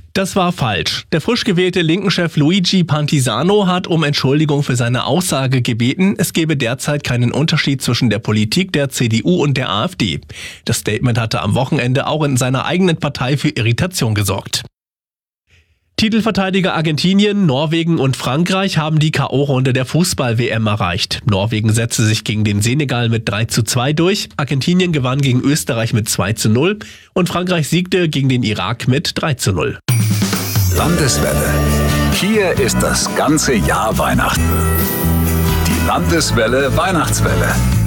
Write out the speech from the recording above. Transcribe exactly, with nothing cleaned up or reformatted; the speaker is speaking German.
Das war falsch. Der frisch gewählte Linken-Chef Luigi Pantisano hat um Entschuldigung für seine Aussage gebeten, es gebe derzeit keinen Unterschied zwischen der Politik der C D U und der AfD. Das Statement hatte am Wochenende auch in seiner eigenen Partei für Irritation gesorgt. Titelverteidiger Argentinien, Norwegen und Frankreich haben die K O-Runde der Fußball-W M erreicht. Norwegen setzte sich gegen den Senegal mit drei zu zwei durch, Argentinien gewann gegen Österreich mit zwei zu null und Frankreich siegte gegen den Irak mit drei zu null. Landeswelle. Hier ist das ganze Jahr Weihnachten. Die Landeswelle Weihnachtswelle.